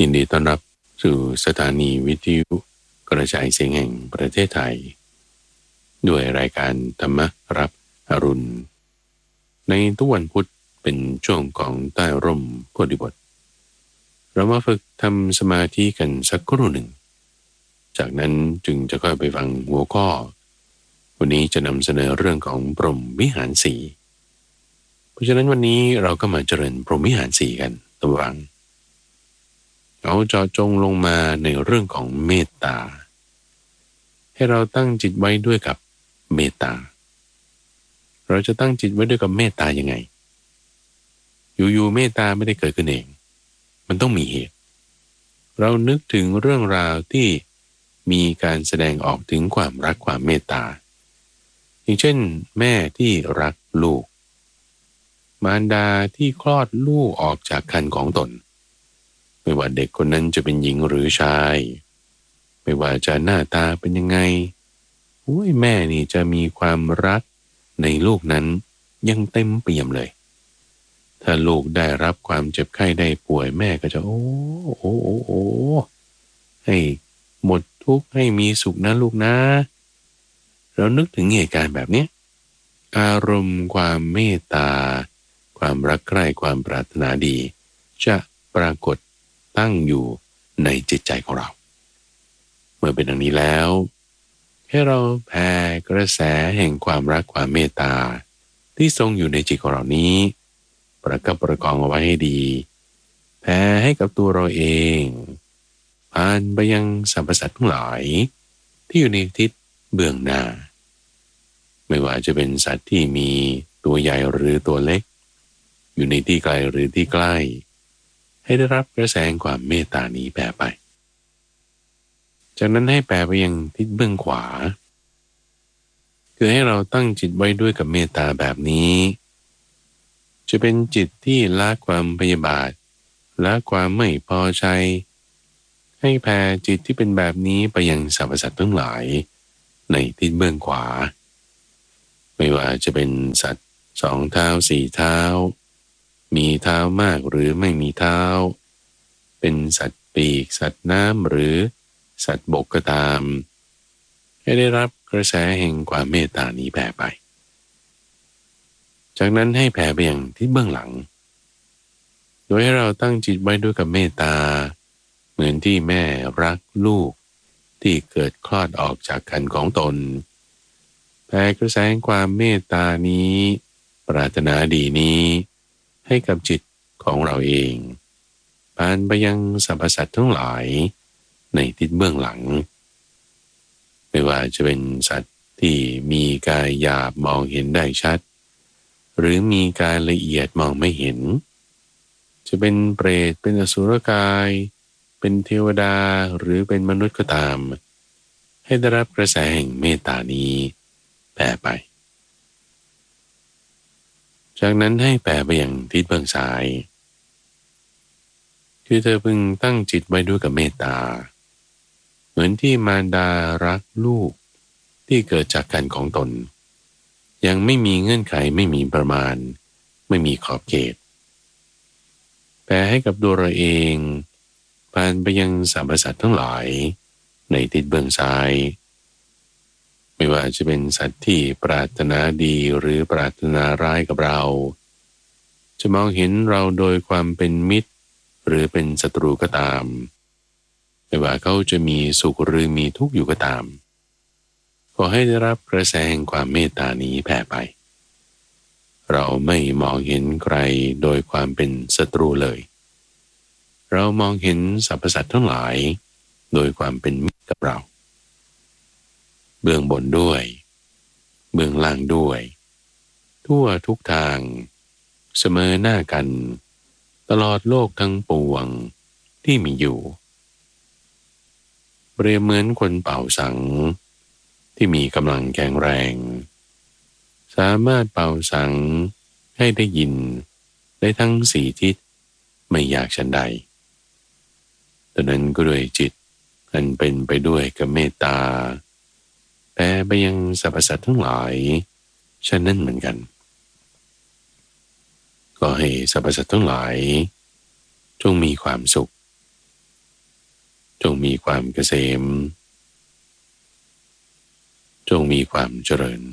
นดีต้อนรับสู่สถานีวิทยุกระจายเสียงแห่งประเทศไทยด้วยรายการธรรมรับอรุณในทุกวันพุธเป็นช่วงของใต้ร่มโพธิบทเรามาฝึกทำสมาธิกันสักครู่หนึ่งจากนั้นจึงจะค่อยไปฟังหัวข้อวันนี้จะนำเสนอเรื่องของพรหมวิหารสี่เพราะฉะนั้นวันนี้เราก็มาเจริญพรหมวิหารสี่กันตัววังเอาเจาะจงลงมาในเรื่องของเมตตาให้เราตั้งจิตไว้ด้วยกับเมตตาเราจะตั้งจิตไว้ด้วยกับเมตตายังไงอยู่ๆเมตตาไม่ได้เกิดขึ้นเองมันต้องมีเหตุเรานึกถึงเรื่องราวที่มีการแสดงออกถึงความรักความเมตตาอย่างเช่นแม่ที่รักลูกมารดาที่คลอดลูกออกจากครรภ์ของตนไม่ว่าเด็กคนนั้นจะเป็นหญิงหรือชายไม่ว่าจะหน้าตาเป็นยังไงแม่นี่จะมีความรักในลูกนั้นยังเต็มเปี่ยมเลยถ้าลูกได้รับความเจ็บไข้ได้ป่วยแม่ก็จะโอ้ให้หมดทุกข์ให้มีสุขนะลูกนะเรานึกถึงเหตุการณ์แบบนี้อารมณ์ความเมตตาความรักใคร่ความปรารถนาดีจะปรากฏตั้งอยู่ในจิตใจของเราเมื่อเป็นดังนี้แล้วให้เราแผ่กระแสแห่งความรักความเมตตาที่ทรงอยู่ในจิตของเรานี้ประคับประคองเอาไว้ให้ดีแผ่ให้กับตัวเราเองผ่านไปยังสรรพสัตว์ทั้งหลายที่อยู่ในทิศเบื้องหน้าไม่ว่าจะเป็นสัตว์ที่มีตัวใหญ่หรือตัวเล็กอยู่ในที่ไกลหรือที่ใกล้ให้ได้รับกระแสความเมตตานี้แผ่ไปจากนั้นให้แผ่ไปยังทิศเบื้องขวาคือให้เราตั้งจิตไว้ด้วยกับเมตตาแบบนี้จะเป็นจิตที่ละความพยาบาทละความไม่พอใจให้แผ่จิตที่เป็นแบบนี้ไปยังสรรพสัตว์ทั้งหลายในทิศเบื้องขวาไม่ว่าจะเป็นสัตว์สองเท้าสี่เท้ามีเท้ามากหรือไม่มีเท้าเป็นสัตว์ปีกสัตว์น้ำหรือสัตว์บกก็ตามให้ได้รับกระแสแห่งความเมตตานี้แผ่ไปจากนั้นให้แผ่ไปยังทิศเบื้องหลังโดยให้เราตั้งจิตไว้ด้วยกับเมตตาเหมือนที่แม่รักลูกที่เกิดคลอดออกจากครรภ์ของตนแผ่กระแสแห่งความเมตตานี้ปรารถนาดีนี้ให้กับจิตของเราเองผ่านไปยังสรรพสัตว์ทั้งหลายในทิศเบื้องหลังไม่ว่าจะเป็นสัตว์ที่มีกายหยาบมองเห็นได้ชัดหรือมีกายละเอียดมองไม่เห็นจะเป็นเปรตเป็นอสุรกายเป็นเทวดาหรือเป็นมนุษย์ก็ตามให้ได้รับกระแสแห่งเมตตานี้แผ่ไปจากนั้นให้แผ่ไปยังทิศเบื้องซ้ายคือเธอพึงตั้งจิตไว้ด้วยกับเมตตาเหมือนที่มารดารักลูกที่เกิดจากกันของตนยังไม่มีเงื่อนไขไม่มีประมาณไม่มีขอบเขตแผ่ให้กับตัวเราเองผ่านไปยังสรรพสัตว์ทั้งหลายในทิศเบื้องซ้ายไม่ว่าจะเป็นสัตว์ที่ปรารถนาดีหรือปรารถนาร้ายกับเราจะมองเห็นเราโดยความเป็นมิตรหรือเป็นศัตรูก็ตามไม่ว่าเขาจะมีสุขหรือมีทุกข์อยู่ก็ตามขอให้ได้รับกระแสแห่งความเมตตานี้แผ่ไปเราไม่มองเห็นใครโดยความเป็นศัตรูเลยเรามองเห็นสรรพสัตว์ทั้งหลายโดยความเป็นมิตรกับเราเบื้องบนด้วยเบื้องล่างด้วยทั่วทุกทางเสมอหน้ากันตลอดโลกทั้งปวงที่มีอยู่เปรียบเหมือนคนเป่าสังที่มีกำลังแข็งแรงสามารถเป่าสังให้ได้ยินได้ทั้งสี่ทิศไม่ยากฉันใดดังนั้นก็ด้วยจิตอันเป็นไปด้วยกับเมตตาแผ่ไปยังสรรพสัตว์ทั้งหลายฉะนั้นเหมือนกันก็ให้สรรพสัตว์ทั้งหลายจงมีความสุขจงมีความเกษมจงมีความเจริญ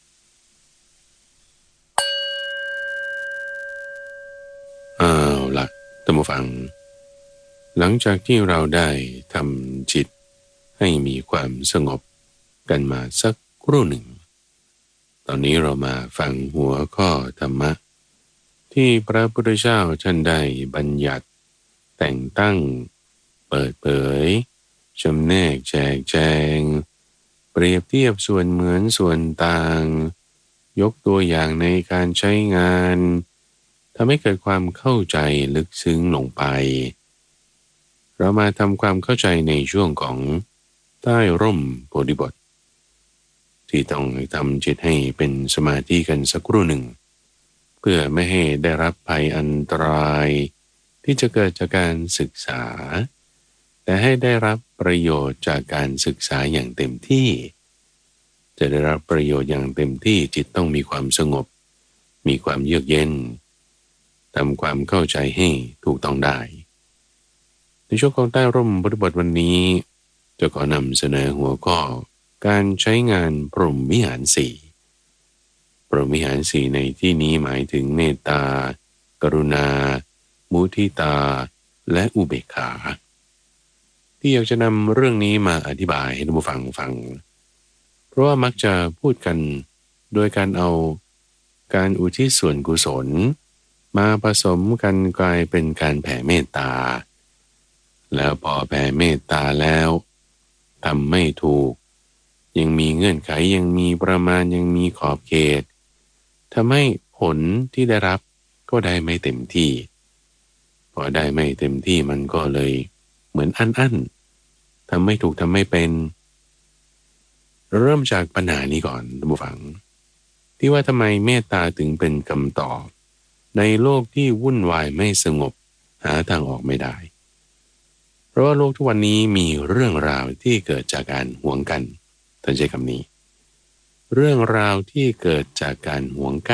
เอาล่ะท่านผู้ฟังหลังจากที่เราได้ทำจิตให้มีความสงบกันมาสักครู่หนึ่งตอนนี้เรามาฟังหัวข้อธรรมะที่พระพุทธเจ้าท่านได้บัญญัติแต่งตั้งเปิดเผยจำแนกแจกแจงเปรียบเทียบส่วนเหมือนส่วนต่างยกตัวอย่างในการใช้งานทำให้เกิดความเข้าใจลึกซึ้งลงไปเรามาทำความเข้าใจในช่วงของใต้ร่มโพธิบทที่ต้องทำจิตให้เป็นสมาธิกันสักครู่หนึ่งเพื่อไม่ให้ได้รับภัยอันตรายที่จะเกิดจากการศึกษาแต่ให้ได้รับประโยชน์จากการศึกษาอย่างเต็มที่จะได้รับประโยชน์อย่างเต็มที่จิตต้องมีความสงบมีความเยือกเย็นทำความเข้าใจให้ถูกต้องได้ในช่วงของใต้ร่มโพธิบทวันนี้จะขอนำเสนอหัวข้อการใช้งานพรหมวิหารสี่พรหมวิหารสี่ในที่นี้หมายถึงเมตตากรุณามุทิตาและอุเบกขาที่อยากจะนำเรื่องนี้มาอธิบายให้ท่านผู้ฟังฟังเพราะว่ามักจะพูดกันโดยการเอาการอุทิศส่วนกุศลมาผสมกันกลายเป็นการแผ่เมตตาแล้วพอแผ่เมตตาแล้วทำไม่ถูกยังมีเงื่อนไขยังมีประมาณยังมีขอบเขตทำให้ผลที่ได้รับก็ได้ไม่เต็มที่พอได้ไม่เต็มที่มันก็เลยเหมือนอั้นทำไม่ถูกทำไม่เป็นเริ่มจากปัญหานี้ก่อนท่านผู้ฟังที่ว่าทำไมเมตตาถึงเป็นคำตอบในโลกที่วุ่นวายไม่สงบหาทางออกไม่ได้เพราะว่าโลกทุกวันนี้มีเรื่องราวที่เกิดจากการหวงกันท่านใช้คำนี้เรื่องราวที่เกิดจากการหวงกัน